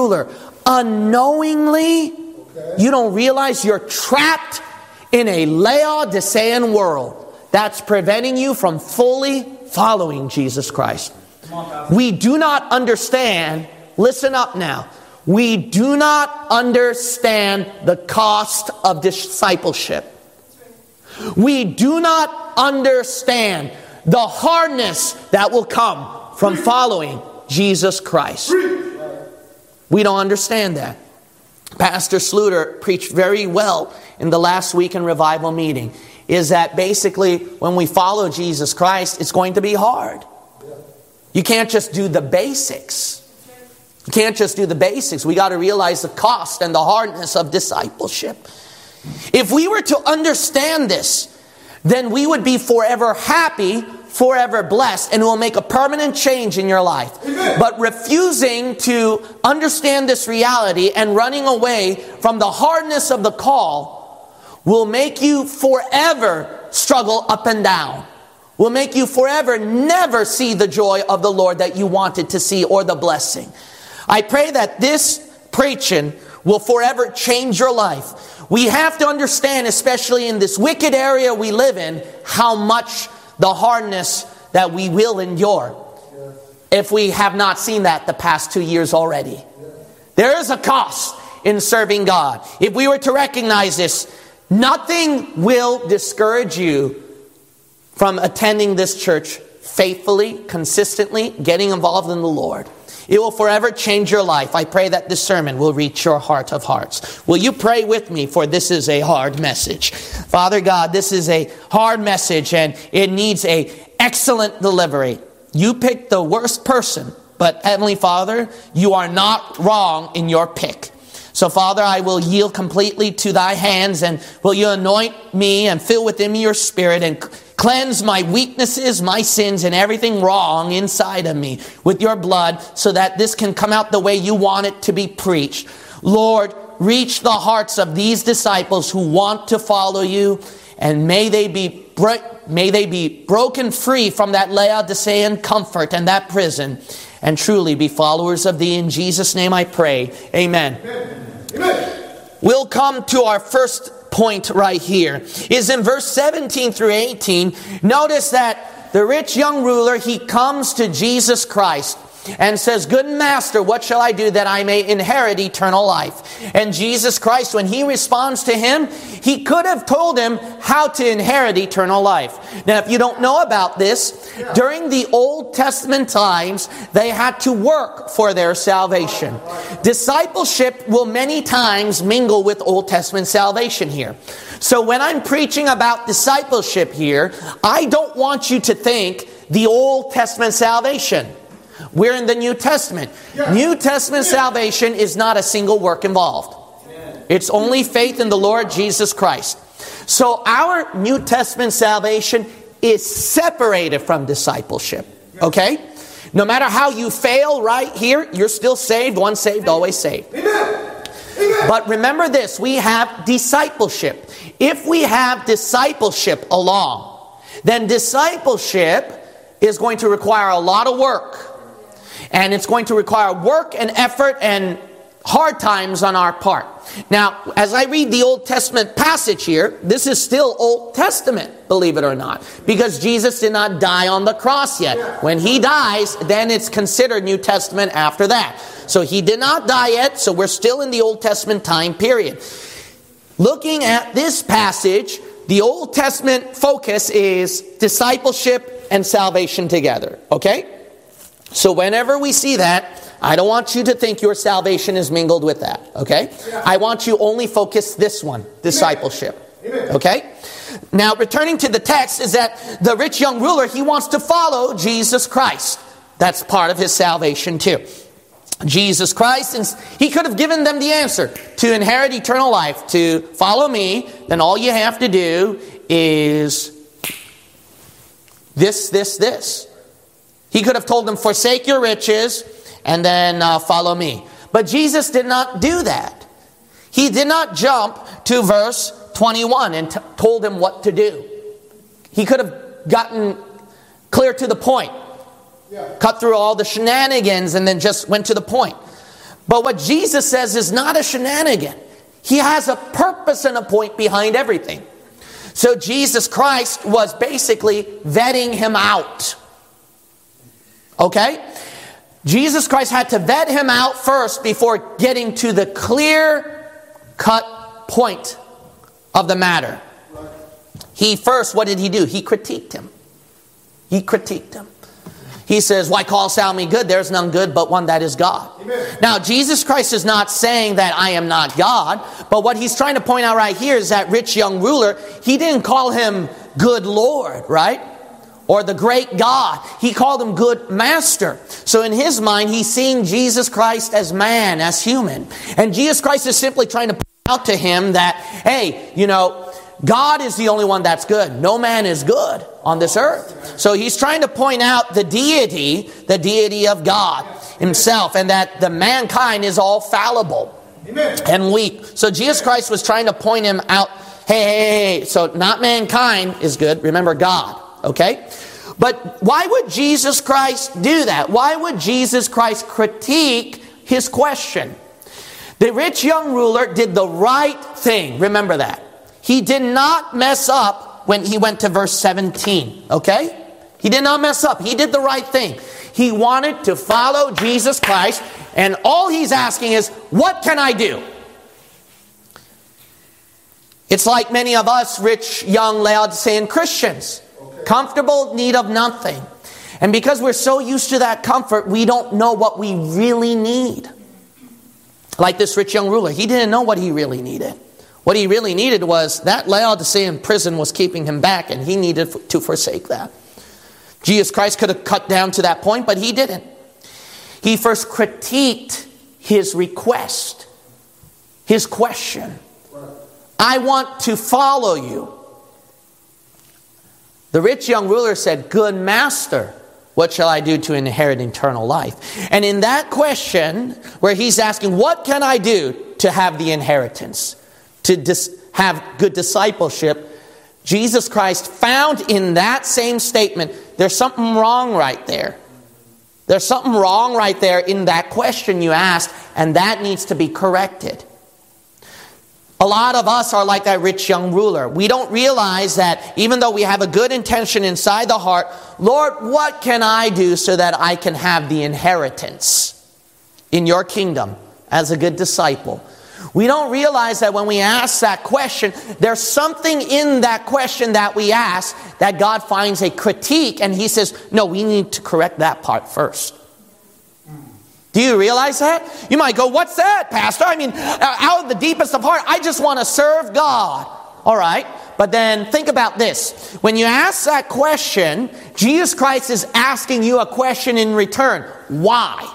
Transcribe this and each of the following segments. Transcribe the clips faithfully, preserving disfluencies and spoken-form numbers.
ruler, unknowingly, okay. You don't realize you're trapped in a Laodicean world that's preventing you from fully following Jesus Christ. We do not understand, listen up now, we do not understand the cost of discipleship. We do not understand the hardness that will come from following Jesus Christ. We don't understand that. Pastor Sluter preached very well in the last weekend revival meeting, is that basically when we follow Jesus Christ, it's going to be hard. You can't just do the basics. You can't just do the basics. We got to realize the cost and the hardness of discipleship. If we were to understand this, then we would be forever happy, forever blessed, and it will make a permanent change in your life. Amen. But refusing to understand this reality and running away from the hardness of the call will make you forever struggle up and down. Will make you forever never see the joy of the Lord that you wanted to see, or the blessing. I pray that this preaching will forever change your life. We have to understand, especially in this wicked area we live in, how much the hardness that we will endure, if we have not seen that the past two years already. There is a cost in serving God. If we were to recognize this, nothing will discourage you from attending this church faithfully, consistently, getting involved in the Lord. It will forever change your life. I pray that this sermon will reach your heart of hearts. Will you pray with me, for this is a hard message. Father God, this is a hard message and it needs a excellent delivery. You picked the worst person, but Heavenly Father, you are not wrong in your pick. So Father, I will yield completely to thy hands, and will you anoint me and fill within me your spirit and cleanse my weaknesses, my sins, and everything wrong inside of me with your blood, so that this can come out the way you want it to be preached. Lord, reach the hearts of these disciples who want to follow you, and may they be may they be broken free from that Laodicean comfort and that prison, and truly be followers of thee. In Jesus' name I pray. Amen. Amen. Amen. We'll come to our first point right here. Is in verse seventeen through eighteen. Notice that the rich young ruler, he comes to Jesus Christ and says, "Good master, what shall I do that I may inherit eternal life?" And Jesus Christ, when he responds to him, he could have told him how to inherit eternal life. Now, if you don't know about this, during the Old Testament times, they had to work for their salvation. Discipleship will many times mingle with Old Testament salvation here. So when I'm preaching about discipleship here, I don't want you to think the Old Testament salvation. We're in the New Testament. Yeah. New Testament yeah. salvation is not a single work involved. Yeah. It's only faith in the Lord Jesus Christ. So our New Testament salvation is separated from discipleship. Okay? No matter how you fail right here, you're still saved. Once saved, always saved. Amen. Amen. But remember this, we have discipleship. If we have discipleship along, then discipleship is going to require a lot of work. And it's going to require work and effort and hard times on our part. Now, as I read the Old Testament passage here, this is still Old Testament, believe it or not. Because Jesus did not die on the cross yet. When he dies, then it's considered New Testament after that. So he did not die yet, so we're still in the Old Testament time period. Looking at this passage, the Old Testament focus is discipleship and salvation together. Okay? So whenever we see that, I don't want you to think your salvation is mingled with that, okay? Yeah. I want you only focus this one, discipleship, Amen. Okay? Now, returning to the text is that the rich young ruler, he wants to follow Jesus Christ. That's part of his salvation too. Jesus Christ, and he could have given them the answer. To inherit eternal life, to follow me, then all you have to do is this, this, this. He could have told them, forsake your riches and then uh, follow me. But Jesus did not do that. He did not jump to verse twenty-one and t- told him what to do. He could have gotten clear to the point. Yeah. Cut through all the shenanigans and then just went to the point. But what Jesus says is not a shenanigan. He has a purpose and a point behind everything. So Jesus Christ was basically vetting him out. Okay? Jesus Christ had to vet him out first before getting to the clear-cut point of the matter. He first, what did he do? He critiqued him. He critiqued him. He says, why callest thou me good? There is none good but one, that is God. Amen. Now, Jesus Christ is not saying that I am not God, but what he's trying to point out right here is that rich young ruler, he didn't call him good Lord, right? Or the great God. He called him good master. So in his mind, he's seeing Jesus Christ as man, as human. And Jesus Christ is simply trying to point out to him that, hey, you know, God is the only one that's good. No man is good on this earth. So he's trying to point out the deity, the deity of God himself, and that the mankind is all fallible Amen. And weak. So Jesus Christ was trying to point him out, hey, hey, hey, so not mankind is good. Remember God, okay? But why would Jesus Christ do that? Why would Jesus Christ critique his question? The rich young ruler did the right thing. Remember that. He did not mess up when he went to verse seventeen. Okay? He did not mess up. He did the right thing. He wanted to follow Jesus Christ. And all he's asking is, what can I do? It's like many of us rich, young, Laodicean Christians. Okay. Comfortable, need of nothing. And because we're so used to that comfort, we don't know what we really need. Like this rich young ruler. He didn't know what he really needed. What he really needed was that Laodicean prison was keeping him back, and he needed to forsake that. Jesus Christ could have cut down to that point, but he didn't. He first critiqued his request, his question. I want to follow you. The rich young ruler said, good master, what shall I do to inherit eternal life? And in that question, where he's asking, what can I do to have the inheritance? To dis- have good discipleship, Jesus Christ found in that same statement, there's something wrong right there. There's something wrong right there in that question you asked, and that needs to be corrected. A lot of us are like that rich young ruler. We don't realize that even though we have a good intention inside the heart, Lord, what can I do so that I can have the inheritance in your kingdom as a good disciple? We don't realize that when we ask that question, there's something in that question that we ask that God finds a critique, and he says, no, we need to correct that part first. Do you realize that? You might go, what's that, Pastor? I mean, out of the deepest of heart, I just want to serve God. All right. But then think about this. When you ask that question, Jesus Christ is asking you a question in return. Why?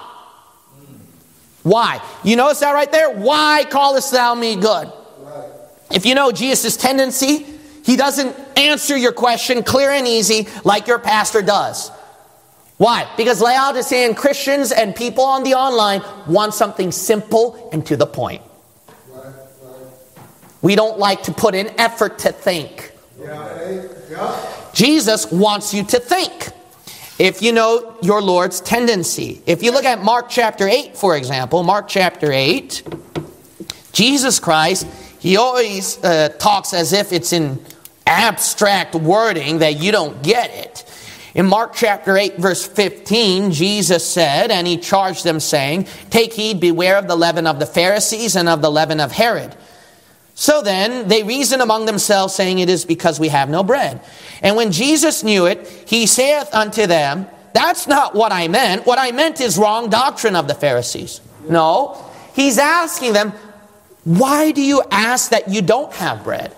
Why? You notice that right there? Why callest thou me good? Right. If you know Jesus' tendency, he doesn't answer your question clear and easy like your pastor does. Why? Because Laodicean Christians and people on the online want something simple and to the point. Right. Right. We don't like to put in effort to think. Yeah. Yeah. Jesus wants you to think. If you know your Lord's tendency. If you look at Mark chapter eight, for example, Mark chapter eight, Jesus Christ, he always uh, talks as if it's in abstract wording that you don't get it. In Mark chapter eight, verse fifteen, Jesus said, and he charged them, saying, take heed, beware of the leaven of the Pharisees and of the leaven of Herod. So then they reasoned among themselves, saying, it is because we have no bread. And when Jesus knew it, he saith unto them, that's not what I meant. What I meant is wrong doctrine of the Pharisees. No, he's asking them, why do you ask that you don't have bread?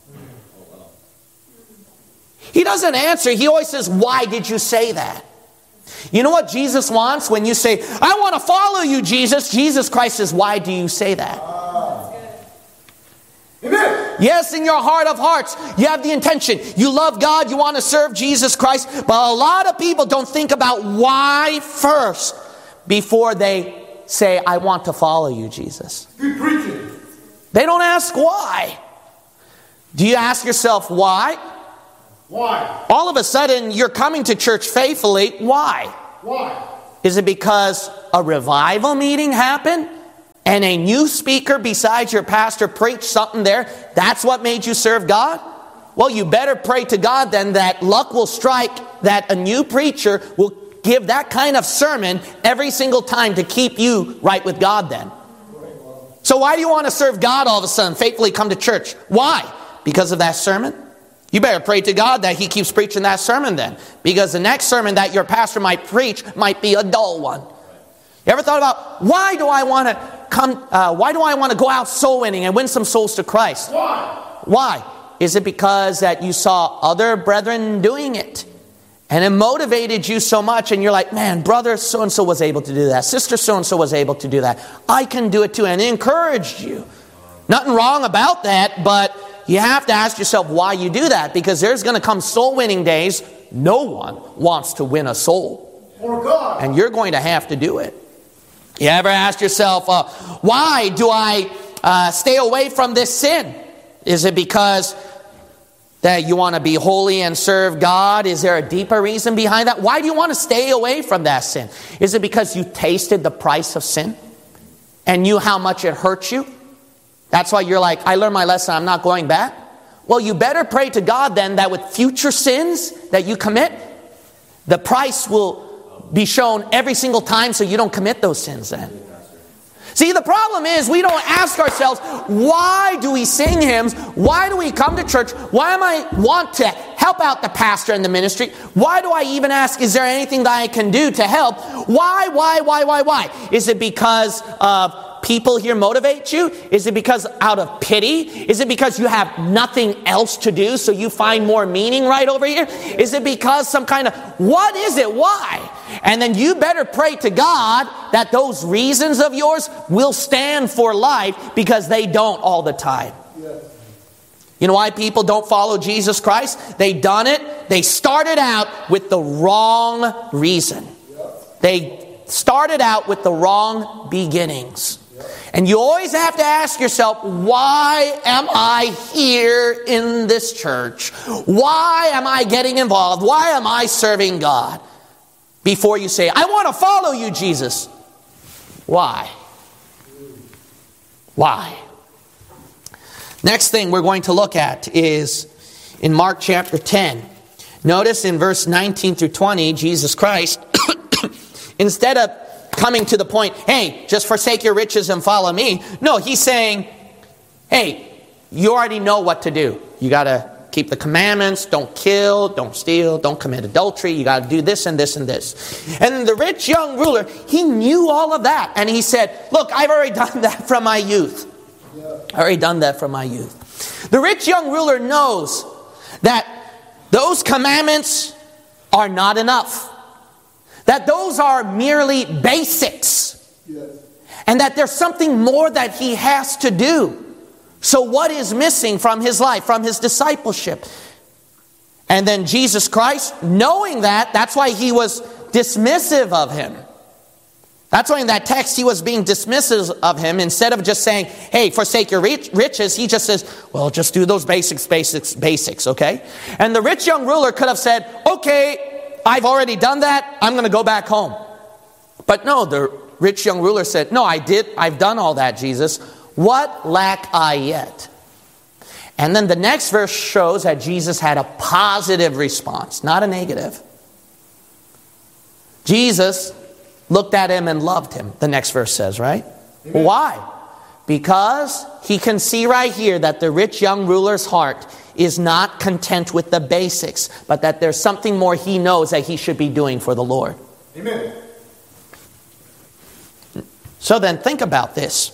He doesn't answer. He always says, why did you say that? You know what Jesus wants? When you say, I want to follow you, Jesus. Jesus Christ says, why do you say that? Amen. Yes, in your heart of hearts, you have the intention. You love God. You want to serve Jesus Christ. But a lot of people don't think about why first before they say, I want to follow you, Jesus. Good preaching. They don't ask why. Do you ask yourself why? Why? All of a sudden, you're coming to church faithfully. Why? Why? Is it because a revival meeting happened and a new speaker besides your pastor preached something there, that's what made you serve God? Well, you better pray to God then that luck will strike, that a new preacher will give that kind of sermon every single time to keep you right with God then. So why do you want to serve God all of a sudden, faithfully come to church? Why? Because of that sermon? You better pray to God that he keeps preaching that sermon then. Because the next sermon that your pastor might preach might be a dull one. You ever thought about, why do I want to come, uh, why do I want to go out soul winning and win some souls to Christ? Why? Why? Is it because that you saw other brethren doing it? And it motivated you so much, and you're like, man, brother so-and-so was able to do that. Sister so-and-so was able to do that. I can do it too. And it encouraged you. Nothing wrong about that, but you have to ask yourself why you do that. Because there's going to come soul winning days. No one wants to win a soul. For God. And you're going to have to do it. You ever ask yourself, uh, why do I uh, stay away from this sin? Is it because that you want to be holy and serve God? Is there a deeper reason behind that? Why do you want to stay away from that sin? Is it because you tasted the price of sin and knew how much it hurt you? That's why you're like, I learned my lesson, I'm not going back. Well, you better pray to God then that with future sins that you commit, the price will be shown every single time so you don't commit those sins then. See, the problem is we don't ask ourselves, why do we sing hymns? Why do we come to church? Why am I want to help out the pastor in the ministry? Why do I even ask, is there anything that I can do to help? Why, why, why, why, why? Is it because of people here motivate you? Is it because out of pity? Is it because you have nothing else to do so you find more meaning right over here? Is it because some kind of, what is it? Why? And then you better pray to God that those reasons of yours will stand for life, because they don't all the time. Yes. You know why people don't follow Jesus Christ? They done it. They started out with the wrong reason. Yep. They started out with the wrong beginnings. Yep. And you always have to ask yourself, why am I here in this church? Why am I getting involved? Why am I serving God? Before you say, I want to follow you, Jesus. Why? Why? Next thing we're going to look at is in Mark chapter ten. Notice in verse nineteen through twenty, Jesus Christ, instead of coming to the point, hey, just forsake your riches and follow me. No, he's saying, hey, you already know what to do. You got to keep the commandments, don't kill, don't steal, don't commit adultery. You got to do this and this and this. And then the rich young ruler, he knew all of that. And he said, look, I've already done that from my youth. I already done that from my youth. The rich young ruler knows that those commandments are not enough. That those are merely basics. Yes. And that there's something more that he has to do. So what is missing from his life, from his discipleship? And then Jesus Christ, knowing that, that's why he was dismissive of him. That's why in that text he was being dismissive of him. Instead of just saying, hey, forsake your riches, he just says, well, just do those basics, basics, basics, okay? And the rich young ruler could have said, okay, I've already done that, I'm going to go back home. But no, the rich young ruler said, no, I did, I've done all that, Jesus. What lack I yet? And then the next verse shows that Jesus had a positive response, not a negative. Jesus looked at him and loved him, the next verse says, right? Amen. Why? Because he can see right here that the rich young ruler's heart is not content with the basics, but that there's something more he knows that he should be doing for the Lord. Amen. So then think about this.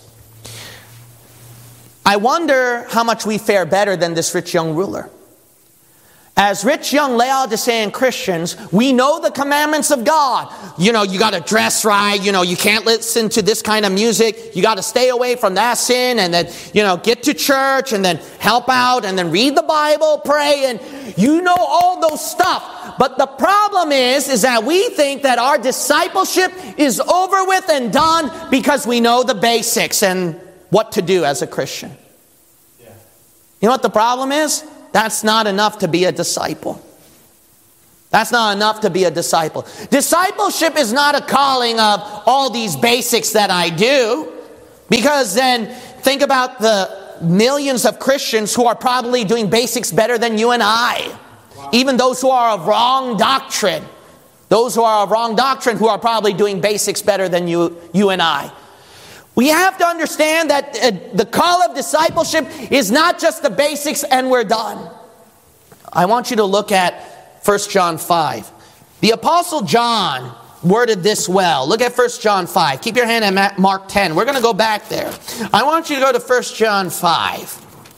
I wonder how much we fare better than this rich young ruler. As rich young Laodicean Christians, we know the commandments of God. You know, you got to dress right. You know, you can't listen to this kind of music. You got to stay away from that sin, and then, you know, get to church and then help out and then read the Bible, pray, and you know all those stuff. But the problem is, is that we think that our discipleship is over with and done because we know the basics and what to do as a Christian. Yeah. You know what the problem is? That's not enough to be a disciple. That's not enough to be a disciple. Discipleship is not a calling of all these basics that I do. Because then think about the millions of Christians who are probably doing basics better than you and I. Even those who are of wrong doctrine. Those who are of wrong doctrine who are probably doing basics better than you, you and I. We have to understand that uh, the call of discipleship is not just the basics and we're done. I want you to look at First John five. The Apostle John worded this well. Look at First John five. Keep your hand at Mark ten. We're going to go back there. I want you to go to First John five.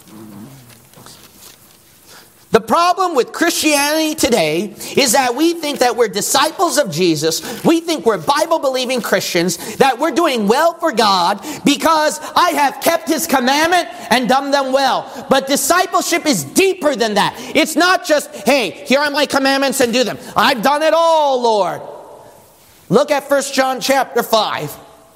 The problem with Christianity today is that we think that we're disciples of Jesus. We think we're Bible-believing Christians, that we're doing well for God because I have kept His commandment and done them well. But discipleship is deeper than that. It's not just, hey, here are my commandments and do them. I've done it all, Lord. Look at First John chapter five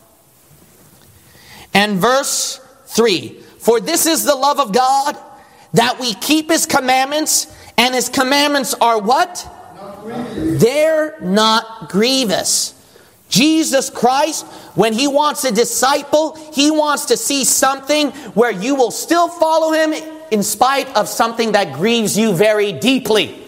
and verse three. For this is the love of God, that we keep His commandments, and His commandments are what? Not They're not grievous. Jesus Christ, when He wants a disciple, He wants to see something where you will still follow Him in spite of something that grieves you very deeply.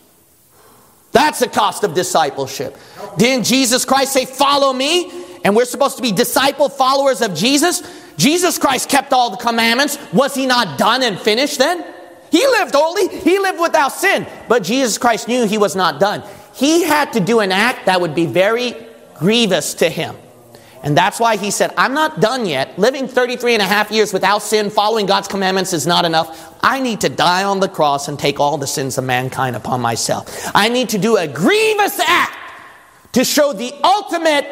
That's the cost of discipleship. Didn't Jesus Christ say, follow me? And we're supposed to be disciple followers of Jesus? Jesus Christ kept all the commandments. Was He not done and finished then? He lived holy. He lived without sin. But Jesus Christ knew He was not done. He had to do an act that would be very grievous to Him. And that's why He said, I'm not done yet. Living thirty-three and a half years without sin, following God's commandments is not enough. I need to die on the cross and take all the sins of mankind upon myself. I need to do a grievous act to show the ultimate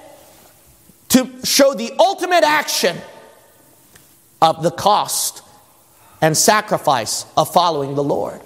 to show the ultimate action of the cost and sacrifice of following the Lord.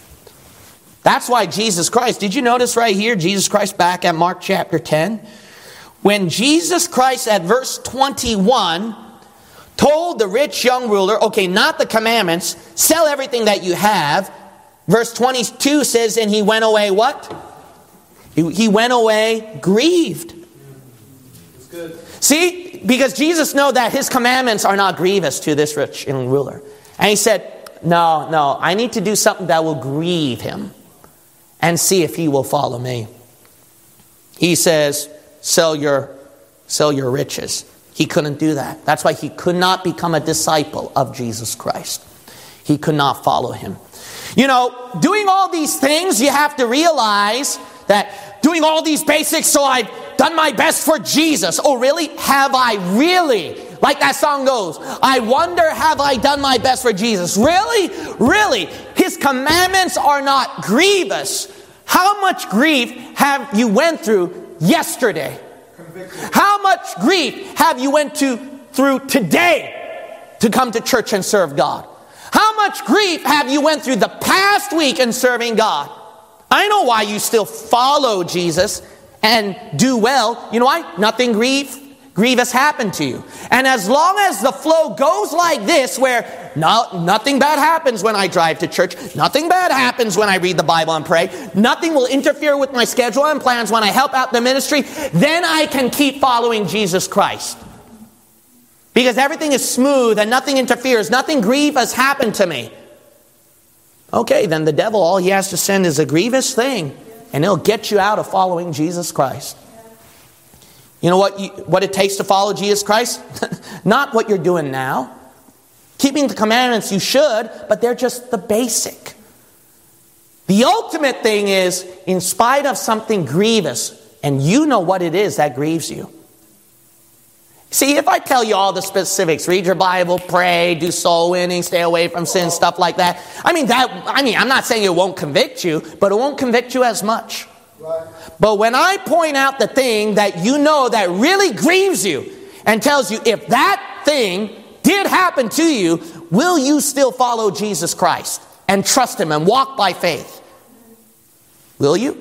That's why Jesus Christ, did you notice right here, Jesus Christ back at Mark chapter ten? When Jesus Christ at verse twenty-one told the rich young ruler, okay, not the commandments, sell everything that you have. Verse twenty-two says, and he went away what? He, he went away grieved. That's good. See, because Jesus knew that His commandments are not grievous to this rich young ruler. And He said, no, no, I need to do something that will grieve Him and see if He will follow me. He says, sell your, sell your riches. He couldn't do that. That's why he could not become a disciple of Jesus Christ. He could not follow Him. You know, doing all these things, you have to realize that doing all these basics, so I've done my best for Jesus. Oh, really? Have I really? Like that song goes, I wonder, have I done my best for Jesus? Really? Really? His commandments are not grievous. How much grief have you went through yesterday? Convicted. How much grief have you went to through today to come to church and serve God? How much grief have you went through the past week in serving God? I know why you still follow Jesus and do well. You know why? Nothing grief, grievous happened to you. And as long as the flow goes like this, where no, nothing bad happens when I drive to church, nothing bad happens when I read the Bible and pray, nothing will interfere with my schedule and plans when I help out the ministry, then I can keep following Jesus Christ. Because everything is smooth and nothing interferes, nothing grievous happened to me. Okay, then the devil, all he has to send is a grievous thing, and he'll get you out of following Jesus Christ. You know what you, what it takes to follow Jesus Christ? Not what you're doing now. Keeping the commandments you should, but they're just the basic. The ultimate thing is, in spite of something grievous, and you know what it is that grieves you. See, if I tell you all the specifics, read your Bible, pray, do soul winning, stay away from sin, stuff like that. I mean, that. I mean, I'm not saying it won't convict you, but it won't convict you as much. Right. But when I point out the thing that you know that really grieves you and tells you if that thing did happen to you, will you still follow Jesus Christ and trust Him and walk by faith? Will you?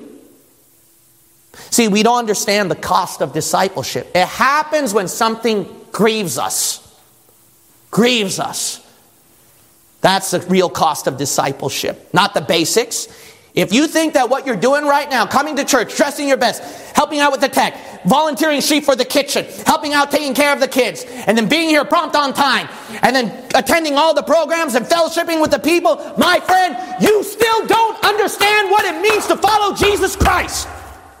See, we don't understand the cost of discipleship. It happens when something grieves us. Grieves us. That's the real cost of discipleship. Not the basics. If you think that what you're doing right now, coming to church, dressing your best, helping out with the tech, volunteering sheep for the kitchen, helping out taking care of the kids, and then being here prompt on time, and then attending all the programs and fellowshipping with the people, my friend, you still don't understand what it means to follow Jesus Christ.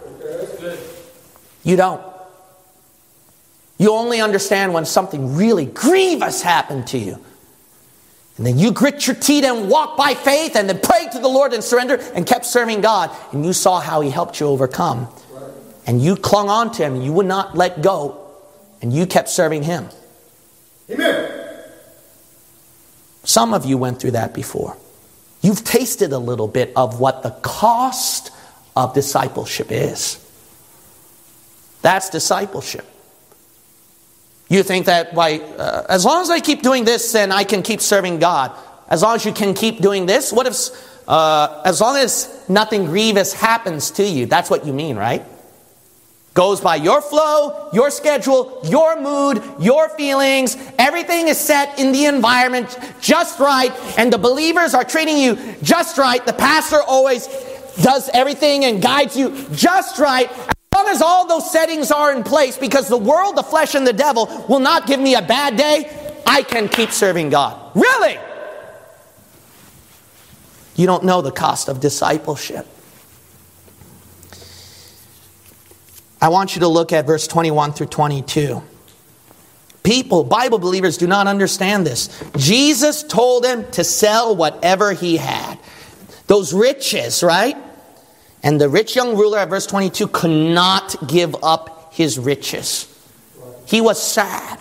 You don't. You only understand when something really grievous happened to you. And then you grit your teeth and walk by faith and then pray to the Lord and surrender and kept serving God. And you saw how He helped you overcome. And you clung on to Him and you would not let go. And you kept serving Him. Amen. Some of you went through that before. You've tasted a little bit of what the cost of discipleship is. That's discipleship. You think that by, uh, as long as I keep doing this, then I can keep serving God. As long as you can keep doing this, what if, uh, as long as nothing grievous happens to you, that's what you mean, right? Goes by your flow, your schedule, your mood, your feelings. Everything is set in the environment just right, and the believers are treating you just right. The pastor always does everything and guides you just right. As long as all those settings are in place, because the world, the flesh, and the devil will not give me a bad day, I can keep serving God. Really? You don't know the cost of discipleship. I want you to look at verse twenty-one through twenty-two. People, Bible believers, do not understand this. Jesus told them to sell whatever he had. Those riches, right? And the rich young ruler at verse twenty-two could not give up his riches. He was sad.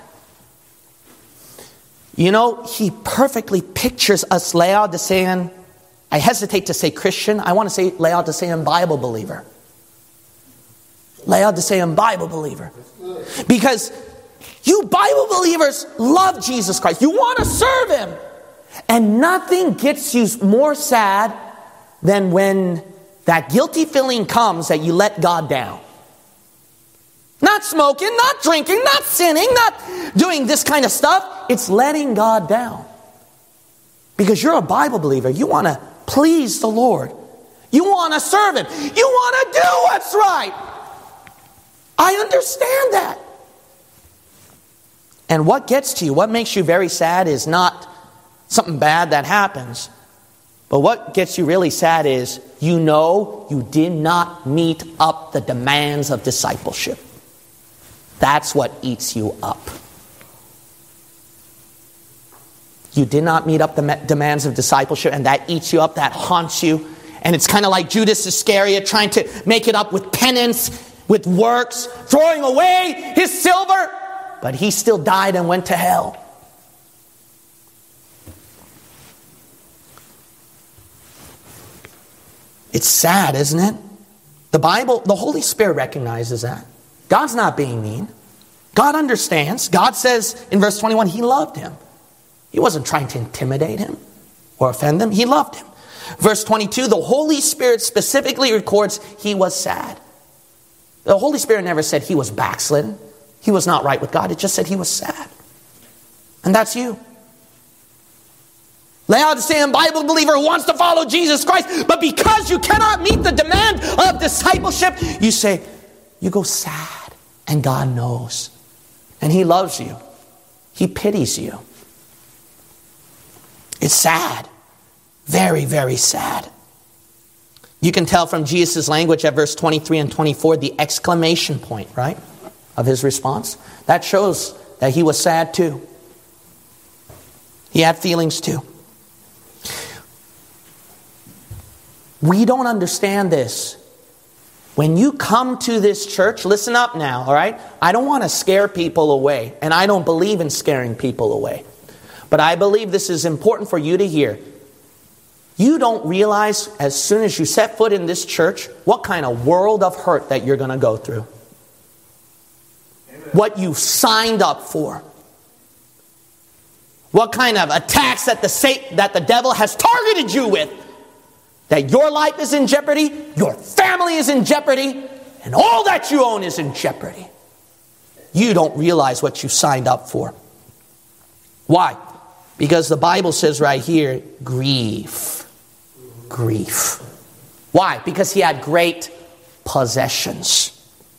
You know, he perfectly pictures us Laodicean, I hesitate to say Christian, I want to say Laodicean Bible believer. Laodicean Bible believer. Because you Bible believers love Jesus Christ. You want to serve Him. And nothing gets you more sad than when that guilty feeling comes that you let God down. Not smoking, not drinking, not sinning, not doing this kind of stuff. It's letting God down. Because you're a Bible believer. You want to please the Lord. You want to serve Him. You want to do what's right. I understand that. And what gets to you, what makes you very sad is not something bad that happens. But what gets you really sad is you know you did not meet up the demands of discipleship. That's what eats you up. You did not meet up the demands of discipleship, and that eats you up, that haunts you. And it's kind of like Judas Iscariot trying to make it up with penance, with works, throwing away his silver. But he still died and went to hell. It's sad, isn't it? The Bible, the Holy Spirit recognizes that. God's not being mean. God understands. God says in verse twenty-one, He loved him. He wasn't trying to intimidate him or offend him. He loved him. Verse twenty-two, the Holy Spirit specifically records he was sad. The Holy Spirit never said he was backslidden. He was not right with God. It just said he was sad. And that's you. Laodicean Bible believer who wants to follow Jesus Christ, but because you cannot meet the demand of discipleship, you say, you go sad, and God knows. And He loves you. He pities you. It's sad. Very, very sad. You can tell from Jesus' language at verse twenty-three and twenty-four, the exclamation point, right, of His response. That shows that He was sad too. He had feelings too. We don't understand this. When you come to this church, listen up now, all right? I don't want to scare people away, and I don't believe in scaring people away. But I believe this is important for you to hear. You don't realize as soon as you set foot in this church what kind of world of hurt that you're going to go through. Amen. What you signed up for. What kind of attacks that the Satan, that the devil has targeted you with. That your life is in jeopardy, your family is in jeopardy, and all that you own is in jeopardy. You don't realize what you signed up for. Why? Because the Bible says right here, grief. Grief. Why? Because he had great possessions.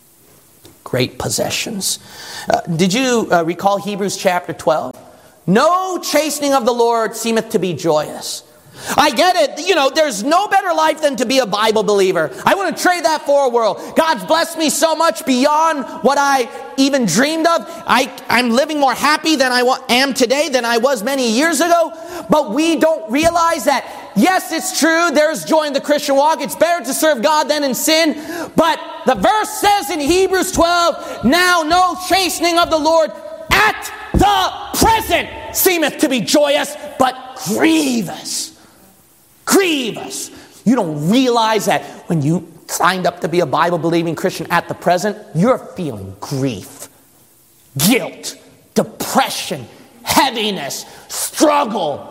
Great possessions. Uh, did you uh, recall Hebrews chapter twelve? No chastening of the Lord seemeth to be joyous. I get it. You know, there's no better life than to be a Bible believer. I want to trade that for a world. God's blessed me so much beyond what I even dreamed of. I, I'm living more happy than I am today than I was many years ago. But we don't realize that, yes, it's true, there's joy in the Christian walk. It's better to serve God than in sin. But the verse says in Hebrews twelve, now no chastening of the Lord at the present seemeth to be joyous, but grievous. Grievous. You don't realize that when you signed up to be a Bible-believing Christian at the present, you're feeling grief, guilt, depression, heaviness, struggle.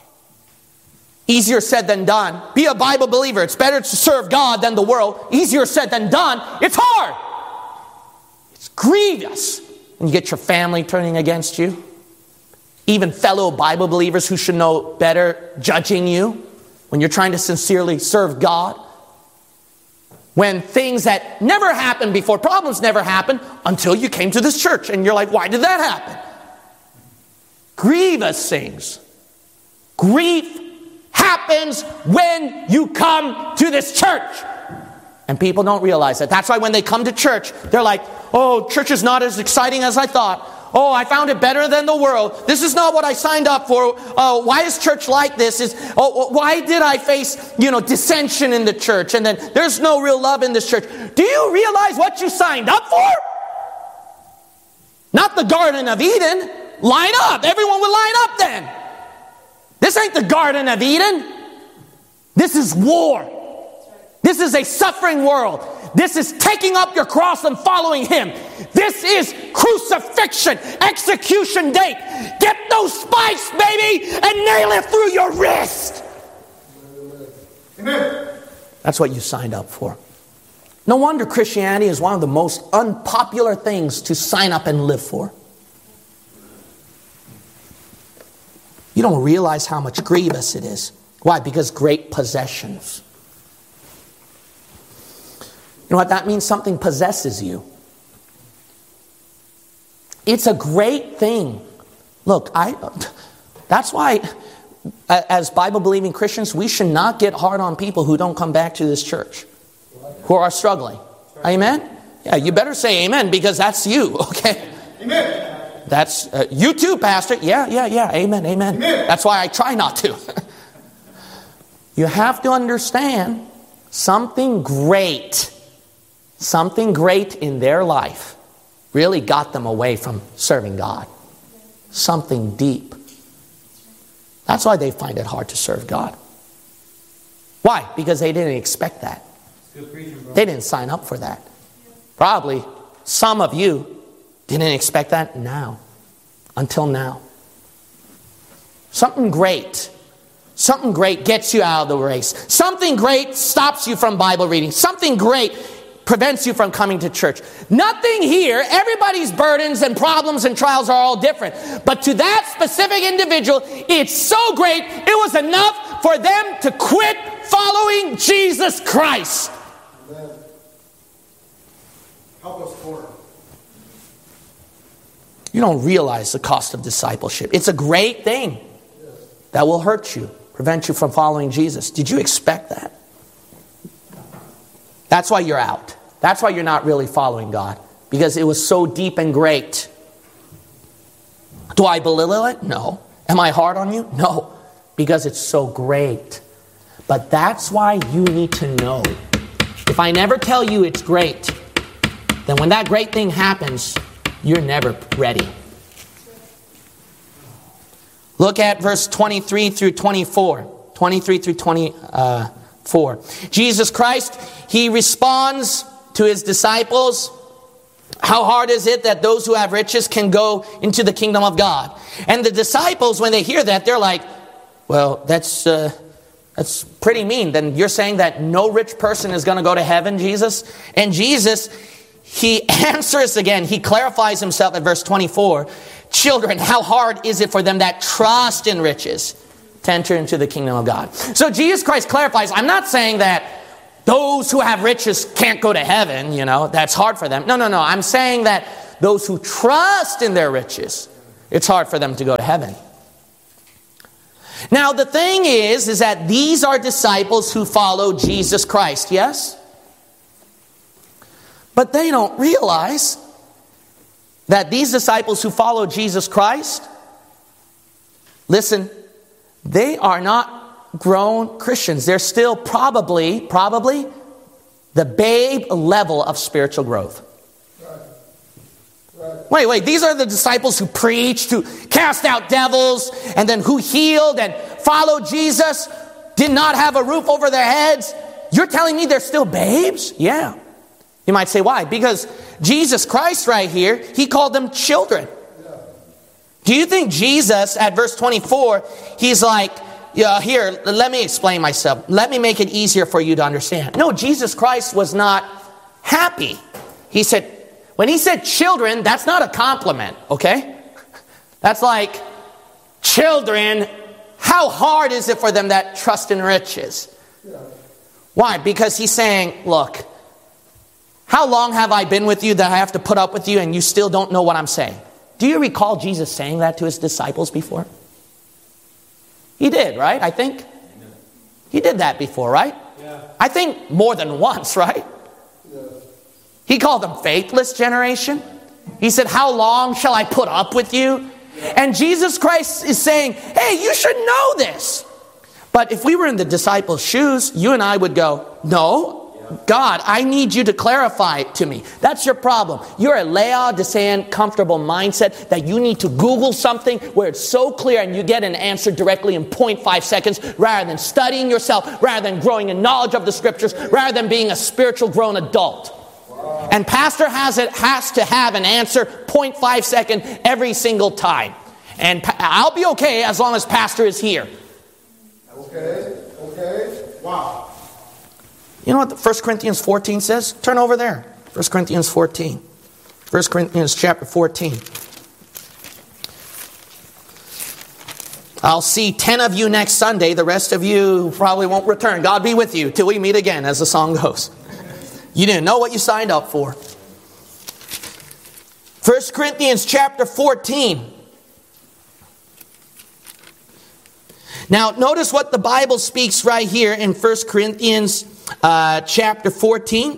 Easier said than done. Be a Bible believer. It's better to serve God than the world. Easier said than done. It's hard. It's grievous. And you get your family turning against you. Even fellow Bible believers who should know better judging you. When you're trying to sincerely serve God. When things that never happened before, problems never happened until you came to this church. And you're like, why did that happen? Grievous things. Grief happens when you come to this church. And people don't realize that. That's why when they come to church, they're like, oh, church is not as exciting as I thought. Oh, I found it better than the world. This is not what I signed up for. Uh, why is church like this? Is oh, why did I face, you know, dissension in the church? And then there's no real love in this church. Do you realize what you signed up for? Not the Garden of Eden. Line up. Everyone will line up then. This ain't the Garden of Eden. This is war. This is a suffering world. This is taking up your cross and following Him. This is crucifixion, execution date. Get those spikes, baby, and nail it through your wrist. Amen. That's what you signed up for. No wonder Christianity is one of the most unpopular things to sign up and live for. You don't realize how much grievous it is. Why? Because great possessions. You know what that means? Something possesses you. It's a great thing. Look, I. That's why, as Bible-believing Christians, we should not get hard on people who don't come back to this church, who are struggling. Amen? Yeah, you better say amen, because that's you, okay? Amen. That's uh, you too, Pastor. Yeah, yeah, yeah. Amen, amen. Amen. That's why I try not to. You have to understand something great. Something great in their life really got them away from serving God. Something deep. That's why they find it hard to serve God. Why? Because they didn't expect that. They didn't sign up for that. Probably some of you didn't expect that now. Until now. Something great. Something great gets you out of the race. Something great stops you from Bible reading. Something great prevents you from coming to church. Nothing here, everybody's burdens and problems and trials are all different. But to that specific individual, it's so great, it was enough for them to quit following Jesus Christ. Amen. Help us forward. You don't realize the cost of discipleship. It's a great thing that will hurt you, prevent you from following Jesus. Did you expect that? That's why you're out. That's why you're not really following God. Because it was so deep and great. Do I belittle it? No. Am I hard on you? No. Because it's so great. But that's why you need to know. If I never tell you it's great, then when that great thing happens, you're never ready. Look at verse twenty-three through twenty-four. twenty-three through twenty-four. Jesus Christ, He responds to His disciples. How hard is it that those who have riches can go into the kingdom of God? And the disciples, when they hear that, they're like, well, that's uh, that's pretty mean. Then you're saying that no rich person is going to go to heaven, Jesus? And Jesus, He answers again. He clarifies Himself at verse twenty-four. Children, how hard is it for them that trust in riches to enter into the kingdom of God? So Jesus Christ clarifies, I'm not saying that those who have riches can't go to heaven, you know, that's hard for them. No, no, no. I'm saying that those who trust in their riches, it's hard for them to go to heaven. Now, the thing is, is that these are disciples who follow Jesus Christ, yes? But they don't realize that these disciples who follow Jesus Christ, listen, they are not grown Christians. They're still probably, probably the babe level of spiritual growth. Right. Right. Wait, wait, these are the disciples who preached, who cast out devils, and then who healed and followed Jesus, did not have a roof over their heads. You're telling me they're still babes? Yeah. You might say, why? Because Jesus Christ right here, he called them children. Yeah. Do you think Jesus, at verse twenty-four, he's like, yeah, here, let me explain myself. Let me make it easier for you to understand. No, Jesus Christ was not happy. He said, when he said children, that's not a compliment, okay? That's like, children, how hard is it for them that trust in riches? Yeah. Why? Because he's saying, look, how long have I been with you that I have to put up with you and you still don't know what I'm saying? Do you recall Jesus saying that to his disciples before? He did, right? I think. He did that before, right? Yeah. I think more than once, right? Yeah. He called them faithless generation. He said, how long shall I put up with you? Yeah. And Jesus Christ is saying, hey, you should know this. But if we were in the disciples' shoes, you and I would go, no, God, I need you to clarify it to me. That's your problem. You're a Laodicean comfortable mindset that you need to Google something where it's so clear and you get an answer directly in zero point five seconds rather than studying yourself, rather than growing in knowledge of the scriptures, rather than being a spiritual grown adult. Wow. And pastor has it has to have an answer zero point five second every single time. And I'll be okay as long as pastor is here. Okay, okay, wow. You know what First Corinthians fourteen says? Turn over there. First Corinthians fourteen. First Corinthians chapter fourteen. I'll see ten of you next Sunday. The rest of you probably won't return. God be with you till we meet again, as the song goes. You didn't know what you signed up for. First Corinthians chapter fourteen. Now, notice what the Bible speaks right here in First Corinthians uh, chapter fourteen.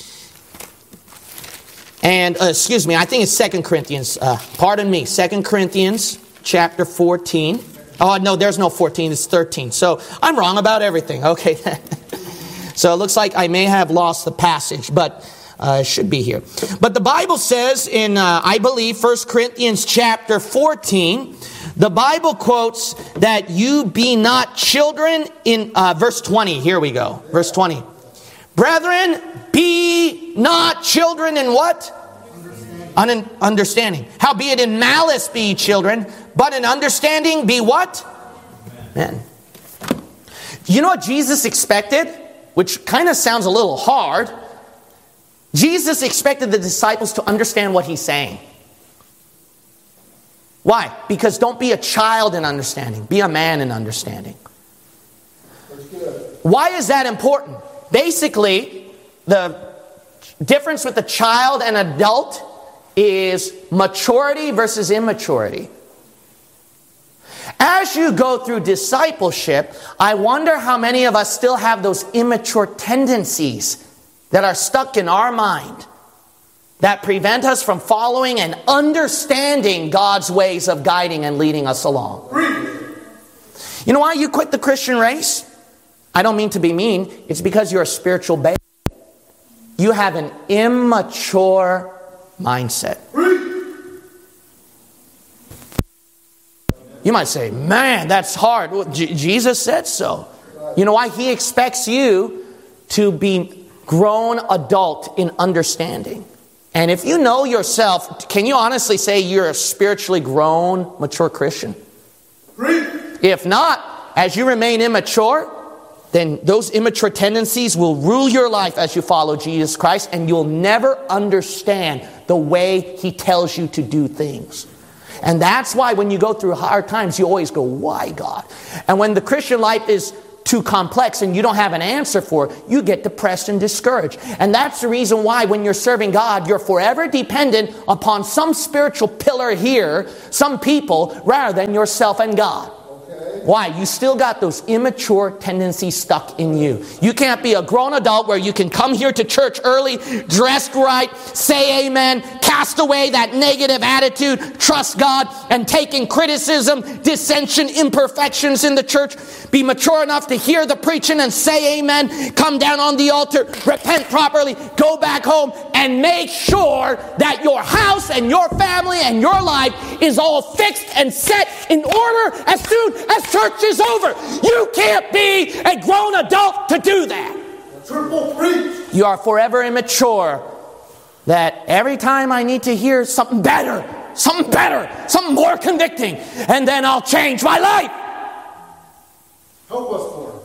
And, uh, excuse me, I think it's Second Corinthians. Uh, pardon me, Second Corinthians chapter fourteen. Oh, no, there's no fourteen, it's thirteen. So, I'm wrong about everything. Okay. So, it looks like I may have lost the passage, but uh, it should be here. But the Bible says in, uh, I believe, First Corinthians chapter fourteen... The Bible quotes that you be not children in uh, verse twenty. Here we go. Verse twenty. Brethren, be not children in what? Understanding. Un- understanding. Howbeit in malice be children, but in understanding be what? Men. You know what Jesus expected? Which kind of sounds a little hard. Jesus expected the disciples to understand what he's saying. Why? Because don't be a child in understanding. Be a man in understanding. Why is that important? Basically, the difference with a child and adult is maturity versus immaturity. As you go through discipleship, I wonder how many of us still have those immature tendencies that are stuck in our mind, that prevent us from following and understanding God's ways of guiding and leading us along. You know why you quit the Christian race? I don't mean to be mean. It's because you're a spiritual baby. You have an immature mindset. You might say, man, that's hard. Well, J- Jesus said so. You know why? He expects you to be grown adult in understanding. And if you know yourself, can you honestly say you're a spiritually grown, mature Christian? If not, as you remain immature, then those immature tendencies will rule your life as you follow Jesus Christ, and you'll never understand the way He tells you to do things. And that's why when you go through hard times, you always go, why, God? And when the Christian life is too complex and you don't have an answer for it, you get depressed and discouraged. And that's the reason why when you're serving God, you're forever dependent upon some spiritual pillar here, some people, rather than yourself and God. Why? You still got those immature tendencies stuck in you. You can't be a grown adult where you can come here to church early, dressed right, say amen, cast away that negative attitude, trust God, and taking criticism, dissension, imperfections in the church. Be mature enough to hear the preaching and say amen, come down on the altar, repent properly, go back home, and make sure that your house and your family and your life is all fixed and set in order as soon as church is over. You can't be a grown adult to do that. Triple preach. You are forever immature. That every time I need to hear something better, something better, something more convicting, and then I'll change my life. Help us, Lord.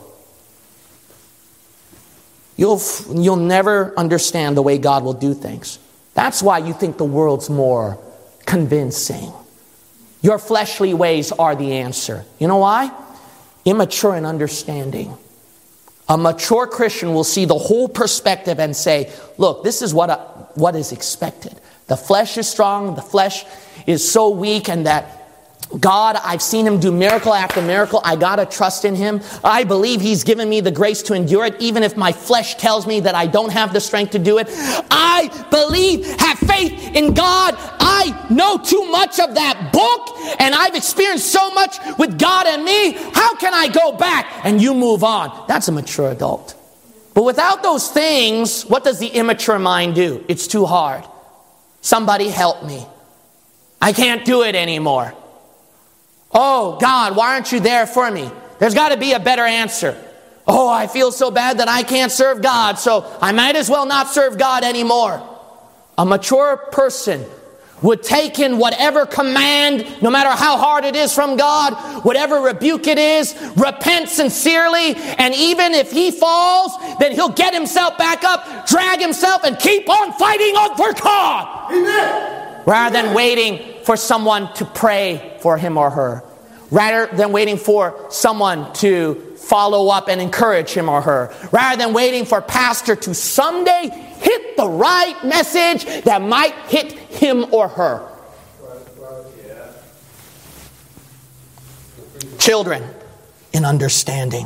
You'll, you'll never understand the way God will do things. That's why you think the world's more convincing. Your fleshly ways are the answer. You know why? Immature in understanding. A mature Christian will see the whole perspective and say, look, this is what, a, what is expected. The flesh is strong. The flesh is so weak, and that God, I've seen him do miracle after miracle. I got to trust in him. I believe he's given me the grace to endure it, even if my flesh tells me that I don't have the strength to do it. I believe, have faith in God. I know too much of that book, and I've experienced so much with God and me. How can I go back? And you move on. That's a mature adult. But without those things, what does the immature mind do? It's too hard. Somebody help me. I can't do it anymore. Oh, God, why aren't you there for me? There's got to be a better answer. Oh, I feel so bad that I can't serve God, so I might as well not serve God anymore. A mature person would take in whatever command, no matter how hard it is from God, whatever rebuke it is, repent sincerely, and even if he falls, then he'll get himself back up, drag himself, and keep on fighting on for God. Amen. Rather than waiting for someone to pray for him or her. Rather than waiting for someone to follow up and encourage him or her. Rather than waiting for pastor to someday hit the right message that might hit him or her. Children in understanding.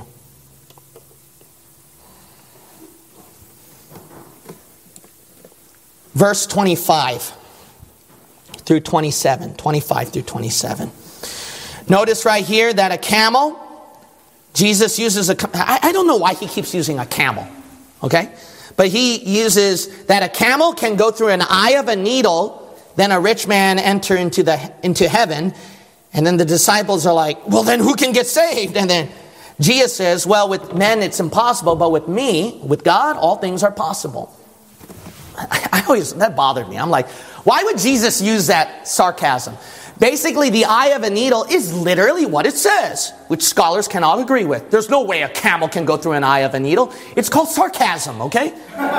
Verse twenty-five. Through twenty-seven, twenty-five through twenty-seven. Notice right here that a camel, Jesus uses a, I, I don't know why he keeps using a camel, okay? But he uses that a camel can go through an eye of a needle, then a rich man enter into the into heaven, and then the disciples are like, well then who can get saved? And then Jesus says, well with men it's impossible, but with me, with God, all things are possible. I, I always, that bothered me. I'm like, why would Jesus use that sarcasm? Basically, the eye of a needle is literally what it says, which scholars cannot agree with. There's no way a camel can go through an eye of a needle. It's called sarcasm, okay?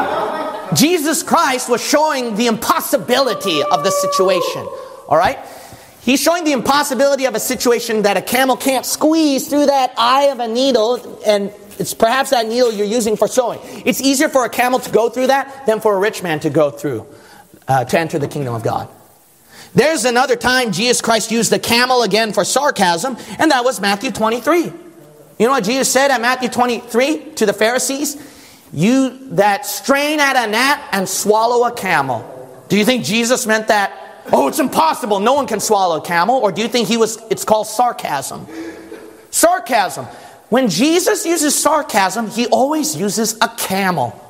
Jesus Christ was showing the impossibility of the situation, all right? He's showing the impossibility of a situation that a camel can't squeeze through that eye of a needle, and it's perhaps that needle you're using for sewing. It's easier for a camel to go through that than for a rich man to go through. Uh, to enter the kingdom of God. There's another time Jesus Christ used the camel again for sarcasm, and that was Matthew twenty-three. You know what Jesus said at Matthew twenty-three to the Pharisees? You that strain at a gnat and swallow a camel. Do you think Jesus meant that, oh, it's impossible, no one can swallow a camel? Or do you think he was? It's called sarcasm. Sarcasm. When Jesus uses sarcasm, he always uses a camel.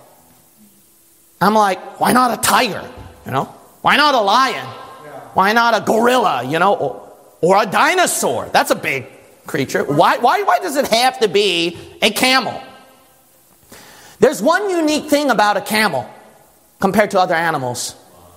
I'm like, why not a tiger? You know, why not a lion? Why not a gorilla? You know, or, or a dinosaur? That's a big creature. Why, why, why does it have to be a camel? There's one unique thing about a camel compared to other animals.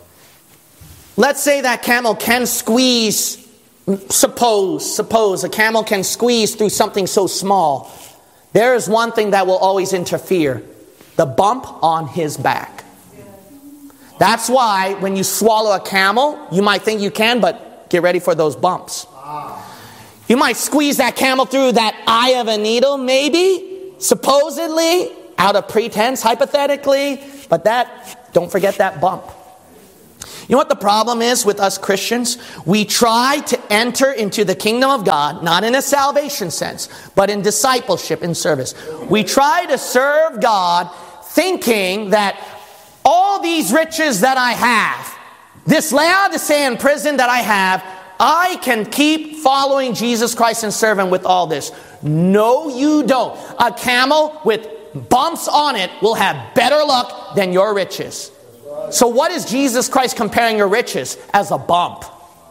Let's say that camel can squeeze. Suppose, suppose a camel can squeeze through something so small. There is one thing that will always interfere: the bump on his back. That's why when you swallow a camel, you might think you can, but get ready for those bumps. You might squeeze that camel through that eye of a needle, maybe, supposedly, out of pretense, hypothetically, but that, don't forget that bump. You know what the problem is with us Christians? We try to enter into the kingdom of God, not in a salvation sense, but in discipleship and service. We try to serve God thinking that all these riches that I have, this Laodicean prison that I have, I can keep following Jesus Christ and serve Him with all this. No, you don't. A camel with bumps on it will have better luck than your riches. So what is Jesus Christ comparing your riches? As a bump.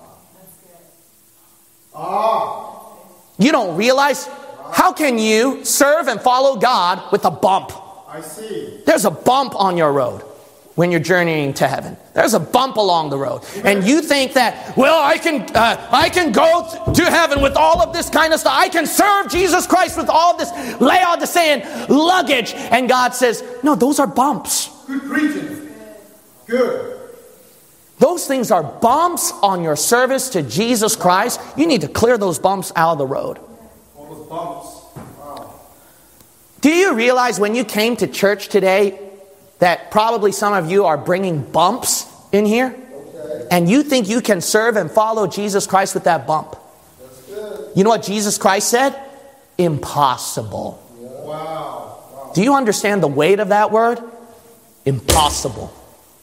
You don't realize, how can you serve and follow God with a bump? I see. There's a bump on your road when you're journeying to heaven. There's a bump along the road. And you think that, well, I can uh, I can go to heaven with all of this kind of stuff. I can serve Jesus Christ with all of this Laodicean luggage. And God says, no, those are bumps. Good preaching. Good. Those things are bumps on your service to Jesus Christ. You need to clear those bumps out of the road. All those bumps. Wow. Do you realize when you came to church today that probably some of you are bringing bumps in here? Okay. And you think you can serve and follow Jesus Christ with that bump? That's good. You know what Jesus Christ said? Impossible. Yeah. Wow. Wow. Do you understand the weight of that word? Impossible.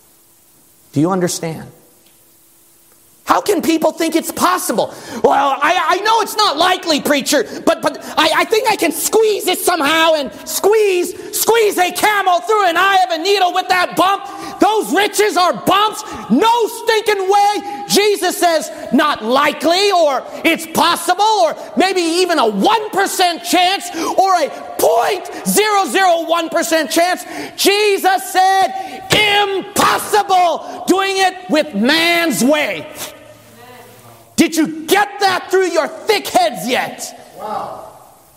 Do you understand? How can people think it's possible? Well, I, I know it's not likely, preacher, but but I, I think I can squeeze it somehow and squeeze, squeeze a camel through an eye of a needle with that bump. Those riches are bumps. No stinking way. Jesus says not likely, or it's possible, or maybe even a one percent chance, or a zero point zero zero one percent chance. Jesus said impossible, doing it with man's way. Did you get that through your thick heads yet? Wow.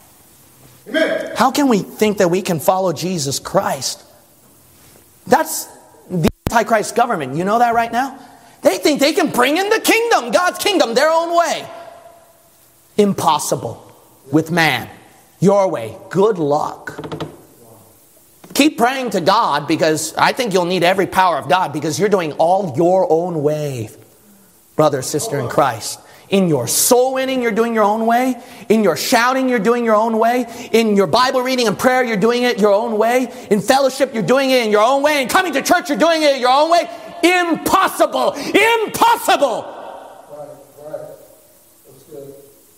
Amen. How can we think that we can follow Jesus Christ? That's the Antichrist government. You know that right now? They think they can bring in the kingdom, God's kingdom, their own way. Impossible with man. Your way. Good luck. Keep praying to God, because I think you'll need every power of God, because you're doing all your own way. Brother, sister in Christ. In your soul winning, you're doing your own way. In your shouting, you're doing your own way. In your Bible reading and prayer, you're doing it your own way. In fellowship, you're doing it in your own way. In coming to church, you're doing it your own way. Impossible! Impossible! Right, right. That's good.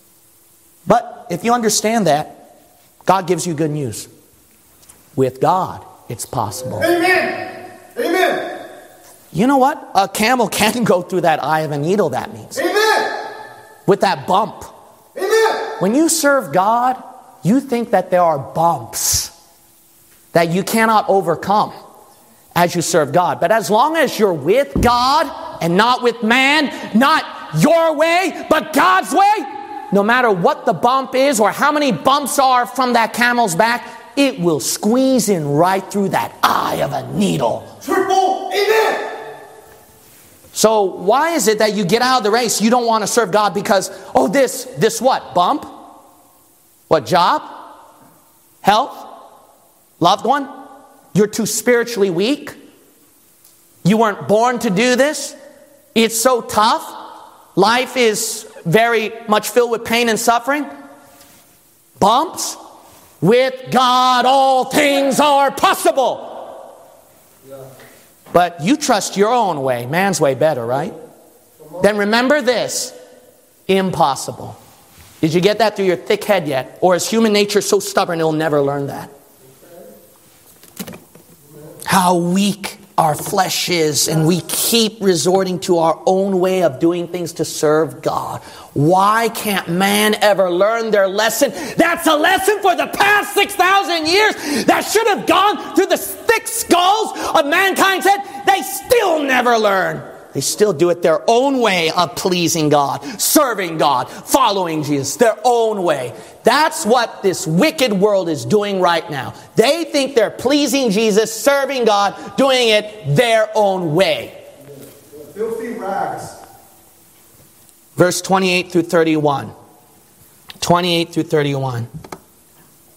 But if you understand that, God gives you good news. With God, it's possible. Amen. Amen. You know what? A camel can go through that eye of a needle, that means. Amen. With that bump. Amen. When you serve God, you think that there are bumps that you cannot overcome as you serve God. But as long as you're with God and not with man, not your way, but God's way, no matter what the bump is or how many bumps are from that camel's back, it will squeeze in right through that eye of a needle. Triple amen. So why is it that you get out of the race, you don't want to serve God because, oh, this, this what? Bump? What, job? Health? Loved one? You're too spiritually weak? You weren't born to do this? It's so tough? Life is very much filled with pain and suffering? Bumps? With God, all things are possible. But you trust your own way, man's way better, right? Then remember this, impossible. Did you get that through your thick head yet? Or is human nature so stubborn it'll never learn that? How weak our flesh is, and we keep resorting to our own way of doing things to serve God. Why can't man ever learn their lesson? That's a lesson for the past six thousand years that should have gone through the thick skulls of mankind's head. They still never learn. They still do it their own way of pleasing God, serving God, following Jesus, their own way. That's what this wicked world is doing right now. They think they're pleasing Jesus, serving God, doing it their own way. Filthy rags. Verse twenty-eight through thirty-one. twenty-eight through thirty-one.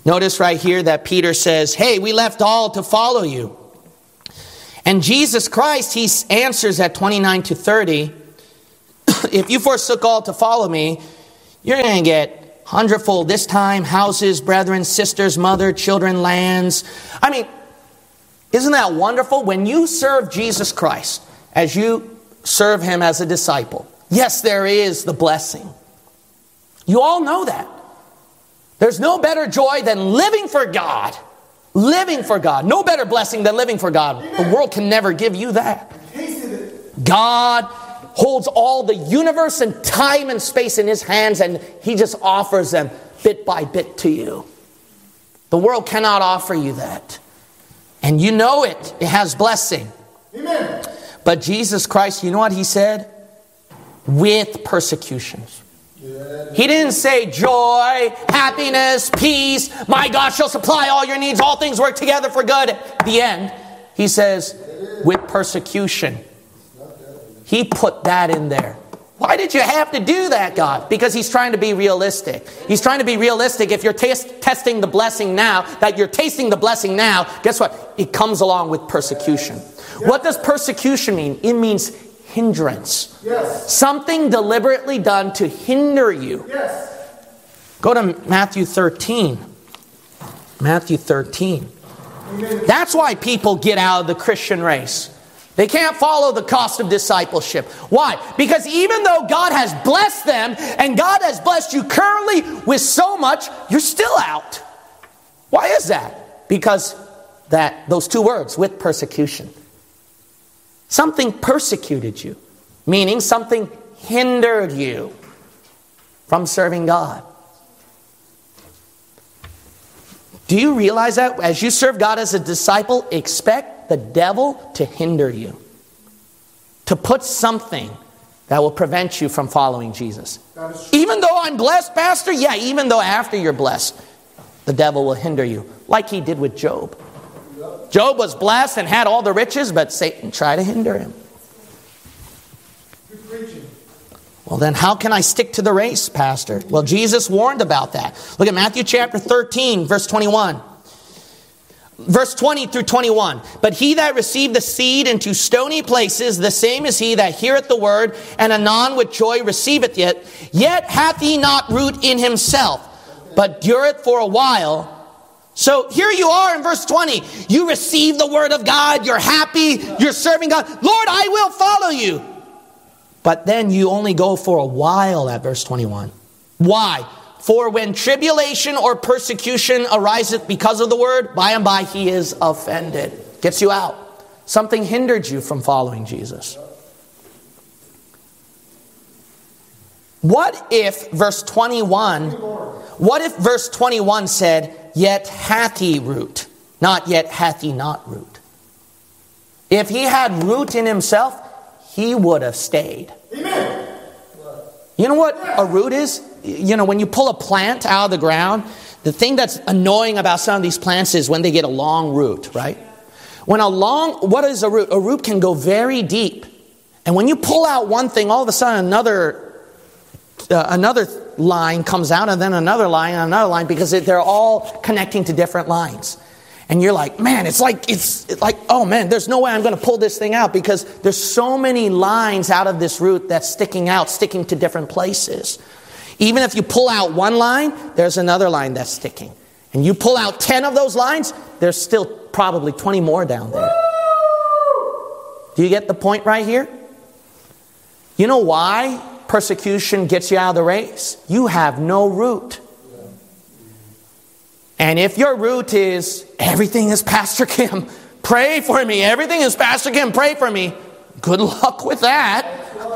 Notice right here that Peter says, hey, we left all to follow you. And Jesus Christ, he answers at twenty-nine to thirty, if you forsook all to follow me, you're going to get hundredfold this time, houses, brethren, sisters, mother, children, lands. I mean, isn't that wonderful? When you serve Jesus Christ, as you serve him as a disciple, yes, there is the blessing. You all know that. There's no better joy than living for God. Living for God. No better blessing than living for God. The world can never give you that. God holds all the universe and time and space in his hands, and he just offers them bit by bit to you. The world cannot offer you that. And you know it. It has blessing. Amen. But Jesus Christ, you know what he said? With persecutions. He didn't say joy, happiness, peace. My God shall supply all your needs. All things work together for good. At the end, he says, with persecution. He put that in there. Why did you have to do that, God? Because he's trying to be realistic. He's trying to be realistic. If you're taste, testing the blessing now, that you're tasting the blessing now, guess what? It comes along with persecution. What does persecution mean? It means hindrance. Yes. Something deliberately done to hinder you. Yes. Go to Matthew thirteen. Matthew thirteen. Amen. That's why people get out of the Christian race. They can't follow the cost of discipleship. Why? Because even though God has blessed them, and God has blessed you currently with so much, you're still out. Why is that? Because that those two words, with persecution. Something persecuted you, meaning something hindered you from serving God. Do you realize that as you serve God as a disciple, expect the devil to hinder you, to put something that will prevent you from following Jesus? Even though I'm blessed, Pastor, yeah, even though after you're blessed, the devil will hinder you, like he did with Job. Job was blessed and had all the riches, but Satan tried to hinder him. Well, then how can I stick to the race, Pastor? Well, Jesus warned about that. Look at Matthew chapter thirteen, verse twenty-one. Verse twenty through twenty-one. But he that received the seed into stony places, the same is he that heareth the word, and anon with joy receiveth it. Yet hath he not root in himself, but dureth for a while. So here you are in verse twenty. You receive the word of God. You're happy. You're serving God. Lord, I will follow you. But then you only go for a while at verse twenty-one. Why? For when tribulation or persecution ariseth because of the word, by and by he is offended. Gets you out. Something hindered you from following Jesus. What if verse twenty-one, what if verse twenty-one said, yet hath he root, not yet hath he not root? If he had root in himself, he would have stayed. Amen. You know what a root is? You know, when you pull a plant out of the ground, the thing that's annoying about some of these plants is when they get a long root, right? When a long, what is a root? A root can go very deep. And when you pull out one thing, all of a sudden another uh, another line comes out, and then another line, and another line, because they're all connecting to different lines. And you're like, man, it's like, it's, it's like, oh man, there's no way I'm going to pull this thing out, because there's so many lines out of this root that's sticking out, sticking to different places. Even if you pull out one line, there's another line that's sticking. And you pull out ten of those lines, there's still probably twenty more down there. Do you get the point right here? You know why persecution gets you out of the race? You have no root. And if your root is, everything is Pastor Kim, pray for me. Everything is Pastor Kim, pray for me. Good luck with that.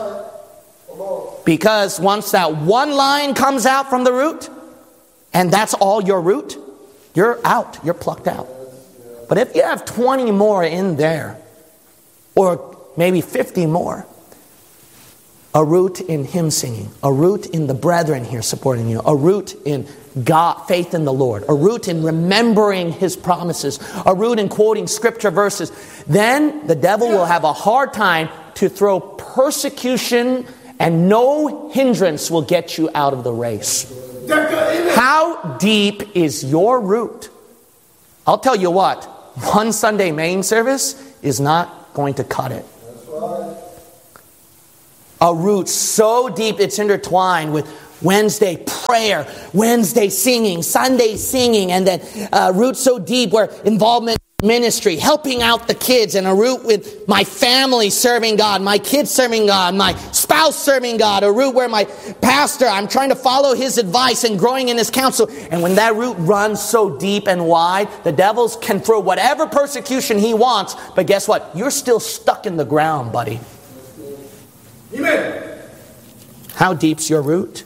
Because once that one line comes out from the root, and that's all your root, you're out. You're plucked out. But if you have twenty more in there, or maybe fifty more, a root in hymn singing, a root in the brethren here supporting you, a root in God, faith in the Lord, a root in remembering his promises, a root in quoting scripture verses, then the devil will have a hard time to throw persecution, and no hindrance will get you out of the race. How deep is your root? I'll tell you what, one Sunday main service is not going to cut it. That's right. A root so deep it's intertwined with Wednesday prayer, Wednesday singing, Sunday singing, and then a root so deep where involvement in ministry, helping out the kids, and a root with my family serving God, my kids serving God, my spouse serving God, a root where my pastor, I'm trying to follow his advice and growing in his counsel. And when that root runs so deep and wide, the devil can throw whatever persecution he wants, but guess what? You're still stuck in the ground, buddy. Amen. How deep's your root?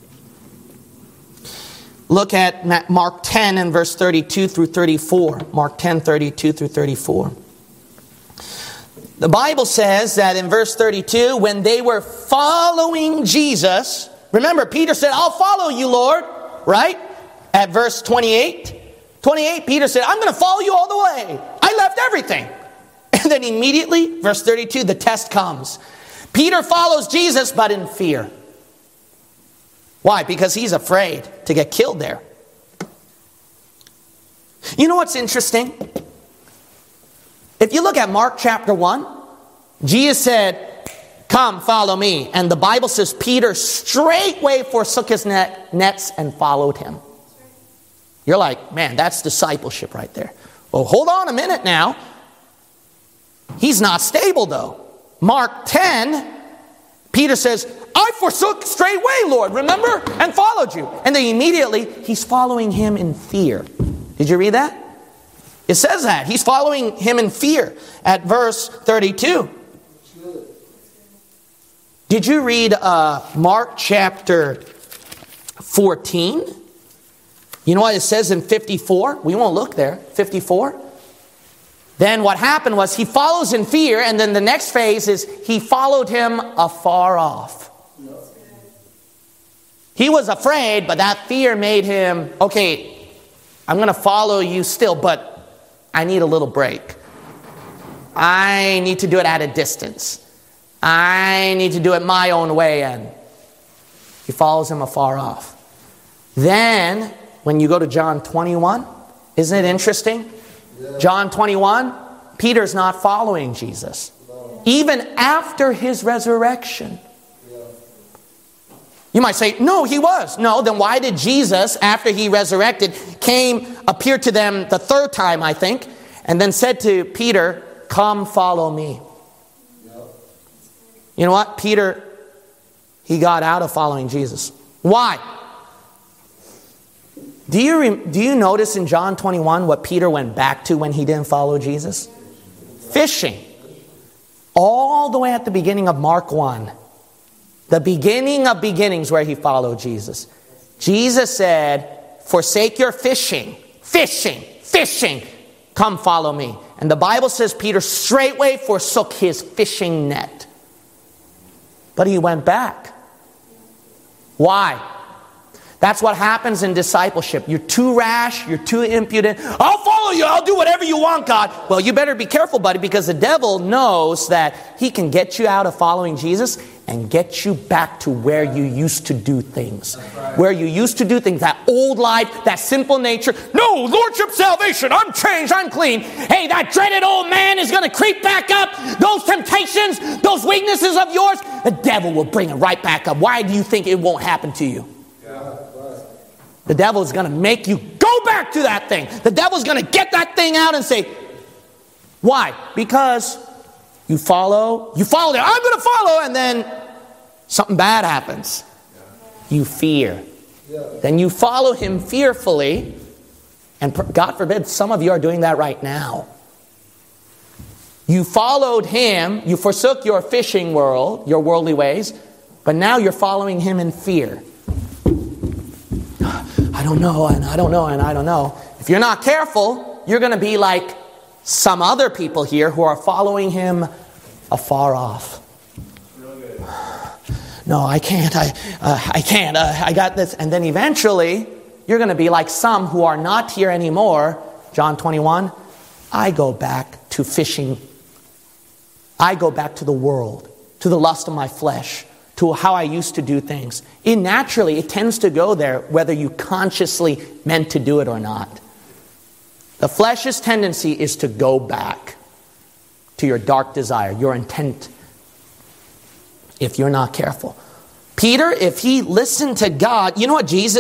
Look at Mark ten and verse thirty-two through thirty-four. Mark ten, thirty-two through thirty-four. The Bible says that in verse thirty-two, when they were following Jesus, remember Peter said, I'll follow you, Lord, right? At verse twenty-eight, twenty-eight, Peter said, I'm going to follow you all the way. I left everything. And then immediately, verse thirty-two, the test comes. Peter follows Jesus, but in fear. Why? Because he's afraid to get killed there. You know what's interesting? If you look at Mark chapter one, Jesus said, come, follow me. And the Bible says Peter straightway forsook his net, nets and followed him. You're like, man, that's discipleship right there. Well, hold on a minute now. He's not stable though. Mark ten, Peter says, I forsook straightway, Lord, remember? And followed you. And then immediately, he's following him in fear. Did you read that? It says that. He's following him in fear at verse thirty-two. Did you read uh, Mark chapter fourteen? You know what it says in fifty-four? We won't look there. fifty-four. Then what happened was he follows in fear, and then the next phase is he followed him afar off. He was afraid, but that fear made him, okay, I'm going to follow you still, but I need a little break. I need to do it at a distance. I need to do it my own way, and he follows him afar off. Then, when you go to John twenty-one, isn't it interesting? Yeah. John twenty-one, Peter's not following Jesus. No. Even after his resurrection. Yeah. You might say, no, he was. No, then why did Jesus, after he resurrected, came, appeared to them the third time, I think, and then said to Peter, come follow me. Yeah. You know what? Peter, he got out of following Jesus. Why? Do you, do you notice in John twenty-one what Peter went back to when he didn't follow Jesus? Fishing. All the way at the beginning of Mark one. The beginning of beginnings where he followed Jesus. Jesus said, forsake your fishing. Fishing. Fishing. Come follow me. And the Bible says Peter straightway forsook his fishing net. But he went back. Why? That's what happens in discipleship. You're too rash. You're too impudent. I'll follow you. I'll do whatever you want, God. Well, you better be careful, buddy, because the devil knows that he can get you out of following Jesus and get you back to where you used to do things. Right. Where you used to do things. That old life, that simple nature. No, Lordship salvation. I'm changed. I'm clean. Hey, that dreaded old man is going to creep back up. Those temptations, those weaknesses of yours, the devil will bring it right back up. Why do you think it won't happen to you? The devil is going to make you go back to that thing. The devil is going to get that thing out and say, why? Because you follow, you follow there. I'm going to follow, and then something bad happens. You fear. Then you follow him fearfully, and God forbid, some of you are doing that right now. You followed him, you forsook your fishing world, your worldly ways, but now you're following him in fear. I don't know, and I don't know, and I don't know. If you're not careful, you're going to be like some other people here who are following him afar off. No, I can't. I, uh, I can't. Uh, I got this. And then eventually, you're going to be like some who are not here anymore. John twenty-one, I go back to fishing. I go back to the world, to the lust of my flesh, to how I used to do things. It naturally, it tends to go there whether you consciously meant to do it or not. The flesh's tendency is to go back to your dark desire, your intent, if you're not careful. Peter, if he listened to God, you know what Jesus